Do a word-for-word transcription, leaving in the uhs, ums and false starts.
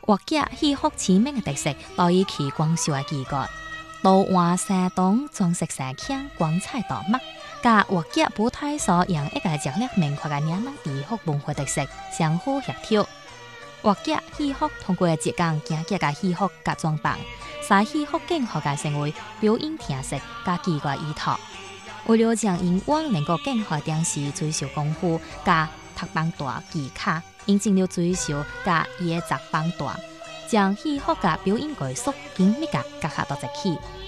活脚戏曲知名嘅特色，在于其光秀嘅技艺，刀换山洞，装饰山腔，光彩夺目。甲活脚舞台所用一个强烈明确嘅岭南戏曲文化特色相互协调。活脚戏曲通过一讲行脚嘅戏曲甲装扮，使戏曲更好嘅成为表演形式甲技艺依托。为了将演员能够更好展示追求功夫甲读棒大技巧，因尽力追求甲野杂棒大，将戏曲甲表演艺术紧密甲结合到一起。